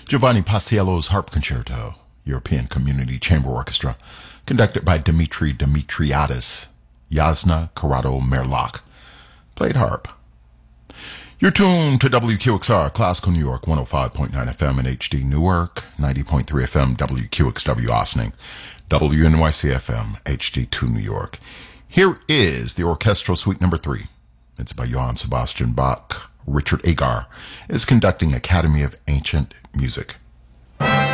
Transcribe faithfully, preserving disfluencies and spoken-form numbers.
Giovanni Paisiello's Harp Concerto, European Community Chamber Orchestra, conducted by Dimitri Dimitriadis, Yasna Corrado Merlach, played harp. You're tuned to W Q X R, Classical New York, one oh five point nine F M in H D Newark, ninety point three F M W Q X W Ossining, W N Y C F M, H D two New York. Here is the Orchestral Suite Number three. It's by Johann Sebastian Bach. Richard Agar is conducting Academy of Ancient Music.